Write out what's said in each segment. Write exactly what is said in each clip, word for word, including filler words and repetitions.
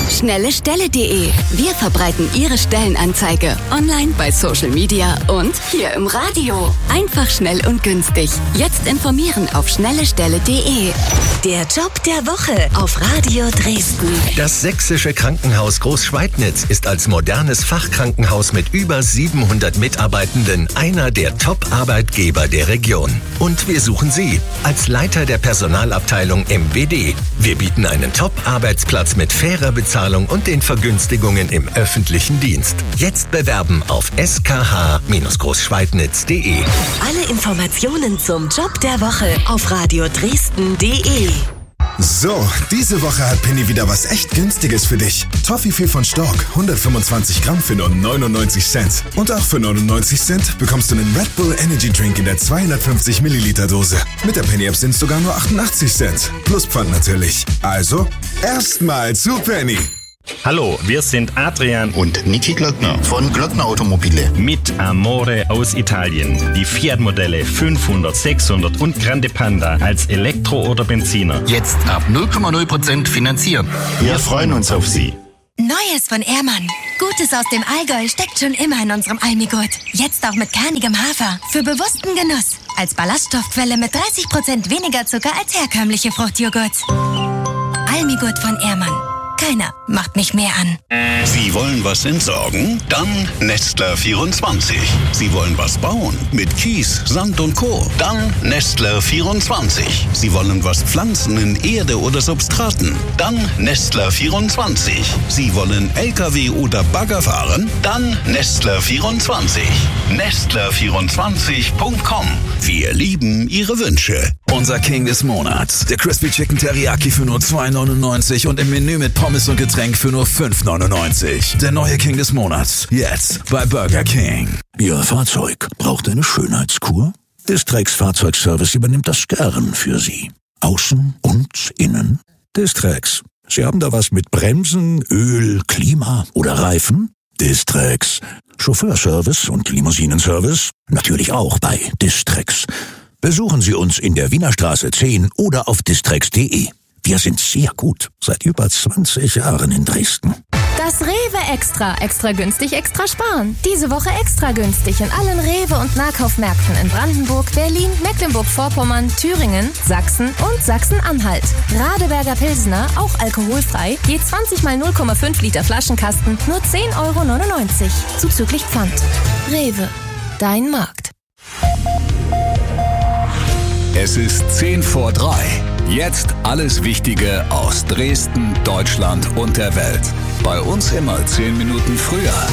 schnelle stelle punkt de. Wir verbreiten Ihre Stellenanzeige online, bei Social Media und hier im Radio. Einfach, schnell und günstig. Jetzt informieren auf schnelle stelle punkt de. Der Job der Woche auf Radio Dresden. Das Sächsische Krankenhaus Großschweidnitz ist als modernes Fachkrankenhaus mit über siebenhundert Mitarbeitenden einer der Top-Arbeitgeber der Region. Und wir suchen Sie als Leiter der Personalabteilung M W D. Wir bieten einen Top-Arbeitsplatz mit fairer Bezahlung und den Vergünstigungen im öffentlichen Dienst. Jetzt bewerben auf s k h großschweidnitz punkt de. Alle Informationen zum Job der Woche auf radio dresden punkt de. So, diese Woche hat Penny wieder was echt Günstiges für dich. Toffifee von Stork, hundertfünfundzwanzig Gramm für nur neunundneunzig Cent. Und auch für neunundneunzig Cent bekommst du einen Red Bull Energy Drink in der zweihundertfünfzig Milliliter Dose. Mit der Penny-App sind es sogar nur achtundachtzig Cent. Plus Pfand natürlich. Also, erstmal zu Penny. Hallo, wir sind Adrian und Niki Glöckner von Glöckner Automobile. Mit Amore aus Italien. Die Fiat-Modelle fünfhundert, sechshundert und Grande Panda als Elektro- oder Benziner. Jetzt ab null Komma null Prozent finanzieren. Wir freuen uns auf Sie. Neues von Ehrmann. Gutes aus dem Allgäu steckt schon immer in unserem Almigurt. Jetzt auch mit kernigem Hafer. Für bewussten Genuss. Als Ballaststoffquelle mit dreißig Prozent weniger Zucker als herkömmliche Fruchtjoghurts. Almigurt von Ehrmann. Keiner macht mich mehr an. Sie wollen was entsorgen? Dann Nestler vierundzwanzig. Sie wollen was bauen? Mit Kies, Sand und Co. Dann Nestler vierundzwanzig. Sie wollen was pflanzen in Erde oder Substraten? Dann Nestler vierundzwanzig. Sie wollen L K W oder Bagger fahren? Dann Nestler vierundzwanzig. Nestler vierundzwanzig Punkt com. Wir lieben Ihre Wünsche. Unser King des Monats. Der Crispy Chicken Teriyaki für nur zwei neunundneunzig und im Menü mit Pommes und Getränk für nur fünf neunundneunzig. Der neue King des Monats. Jetzt bei Burger King. Ihr Fahrzeug braucht eine Schönheitskur? Distrex Fahrzeugservice übernimmt das gern für Sie. Außen und innen. Distrex. Sie haben da was mit Bremsen, Öl, Klima oder Reifen? Distrex. Chauffeurservice und Limousinenservice? Natürlich auch bei Distrex. Besuchen Sie uns in der Wiener Straße zehn oder auf distrex punkt de. Wir sind sehr gut, seit über zwanzig Jahren in Dresden. Das Rewe Extra. Extra günstig, extra sparen. Diese Woche extra günstig in allen Rewe- und Nahkaufmärkten in Brandenburg, Berlin, Mecklenburg-Vorpommern, Thüringen, Sachsen und Sachsen-Anhalt. Radeberger Pilsner, auch alkoholfrei, je zwanzig mal null Komma fünf Liter Flaschenkasten, nur zehn Euro neunundneunzig. Zuzüglich Pfand. Rewe. Dein Markt. Es ist zehn vor drei. Jetzt alles Wichtige aus Dresden, Deutschland und der Welt. Bei uns immer zehn Minuten früher.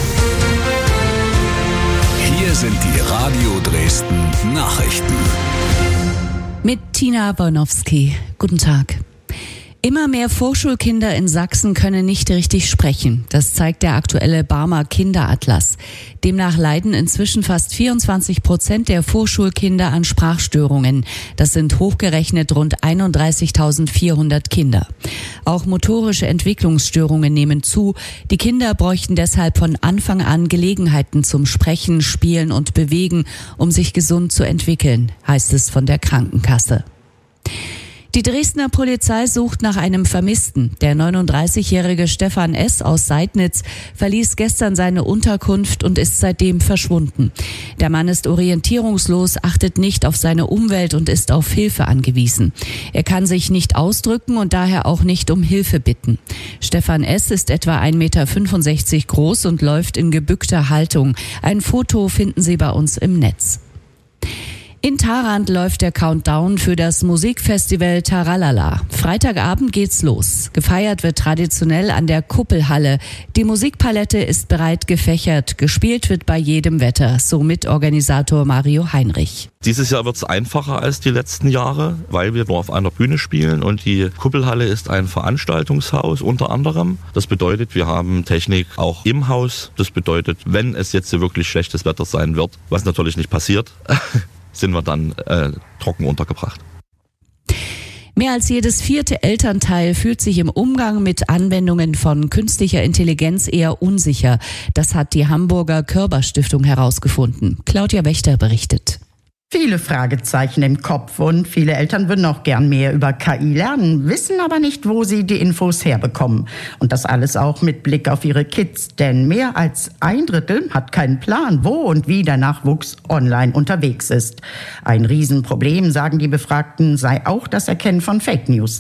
Hier sind die Radio Dresden Nachrichten. Mit Tina Bornowski. Guten Tag. Immer mehr Vorschulkinder in Sachsen können nicht richtig sprechen. Das zeigt der aktuelle Barmer Kinderatlas. Demnach leiden inzwischen fast vierundzwanzig Prozent der Vorschulkinder an Sprachstörungen. Das sind hochgerechnet rund einunddreißigtausendvierhundert Kinder. Auch motorische Entwicklungsstörungen nehmen zu. Die Kinder bräuchten deshalb von Anfang an Gelegenheiten zum Sprechen, Spielen und Bewegen, um sich gesund zu entwickeln, heißt es von der Krankenkasse. Die Dresdner Polizei sucht nach einem Vermissten. Der neununddreißigjährige Stefan S. aus Seidnitz verließ gestern seine Unterkunft und ist seitdem verschwunden. Der Mann ist orientierungslos, achtet nicht auf seine Umwelt und ist auf Hilfe angewiesen. Er kann sich nicht ausdrücken und daher auch nicht um Hilfe bitten. Stefan S. ist etwa ein Meter fünfundsechzig groß und läuft in gebückter Haltung. Ein Foto finden Sie bei uns im Netz. In Tharandt läuft der Countdown für das Musikfestival Taralala. Freitagabend geht's los. Gefeiert wird traditionell an der Kuppelhalle. Die Musikpalette ist breit gefächert. Gespielt wird bei jedem Wetter, so Mitorganisator Mario Heinrich. Dieses Jahr wird es einfacher als die letzten Jahre, weil wir nur auf einer Bühne spielen und die Kuppelhalle ist ein Veranstaltungshaus unter anderem. Das bedeutet, wir haben Technik auch im Haus. Das bedeutet, wenn es jetzt wirklich schlechtes Wetter sein wird, was natürlich nicht passiert, sind wir dann äh, trocken untergebracht. Mehr als jedes vierte Elternteil fühlt sich im Umgang mit Anwendungen von künstlicher Intelligenz eher unsicher. Das hat die Hamburger Körber Stiftung herausgefunden. Claudia Wächter berichtet. Viele Fragezeichen im Kopf und viele Eltern würden auch gern mehr über K I lernen, wissen aber nicht, wo sie die Infos herbekommen. Und das alles auch mit Blick auf ihre Kids, denn mehr als ein Drittel hat keinen Plan, wo und wie der Nachwuchs online unterwegs ist. Ein Riesenproblem, sagen die Befragten, sei auch das Erkennen von Fake News.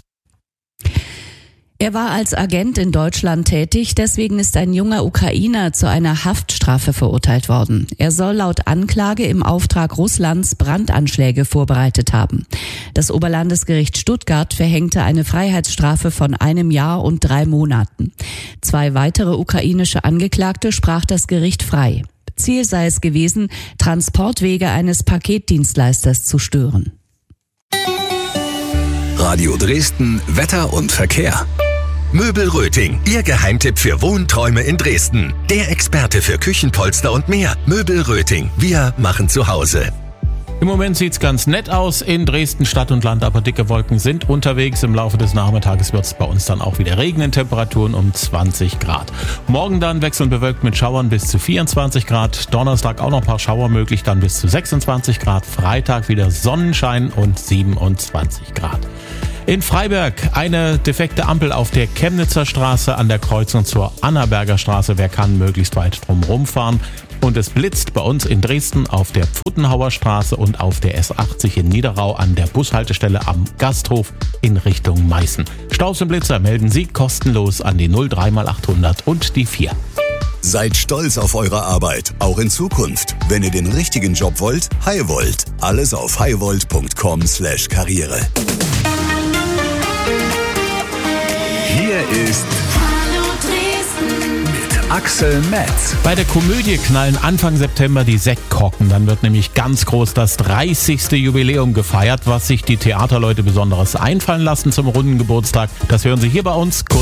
Er war als Agent in Deutschland tätig, deswegen ist ein junger Ukrainer zu einer Haftstrafe verurteilt worden. Er soll laut Anklage im Auftrag Russlands Brandanschläge vorbereitet haben. Das Oberlandesgericht Stuttgart verhängte eine Freiheitsstrafe von einem Jahr und drei Monaten. Zwei weitere ukrainische Angeklagte sprach das Gericht frei. Ziel sei es gewesen, Transportwege eines Paketdienstleisters zu stören. Radio Dresden, Wetter und Verkehr. Möbel Röting, Ihr Geheimtipp für Wohnträume in Dresden. Der Experte für Küchenpolster und mehr. Möbel Röting, wir machen zu Hause. Im Moment sieht's ganz nett aus in Dresden Stadt und Land, aber dicke Wolken sind unterwegs. Im Laufe des Nachmittages wird es bei uns dann auch wieder regnen, Temperaturen um zwanzig Grad. Morgen dann wechselnd bewölkt mit Schauern bis zu vierundzwanzig Grad. Donnerstag auch noch ein paar Schauer möglich, dann bis zu sechsundzwanzig Grad. Freitag wieder Sonnenschein und siebenundzwanzig Grad. In Freiberg eine defekte Ampel auf der Chemnitzer Straße an der Kreuzung zur Annaberger Straße. Wer kann, möglichst weit drum rumfahren. Und es blitzt bei uns in Dresden auf der Pfuttenhauer Straße und auf der S achtzig in Niederau an der Bushaltestelle am Gasthof in Richtung Meißen. Staus und Blitzer melden Sie kostenlos an die null drei mal achthundert und die vier. Seid stolz auf eure Arbeit, auch in Zukunft. Wenn ihr den richtigen Job wollt, Highvolt. Alles auf highvolt punkt com slash karriere. Hier ist Hallo Dresden mit Axel Metz. Bei der Komödie knallen Anfang September die Sektkorken. Dann wird nämlich ganz groß das dreißigste Jubiläum gefeiert, was sich die Theaterleute Besonderes einfallen lassen zum runden Geburtstag. Das hören Sie hier bei uns kurz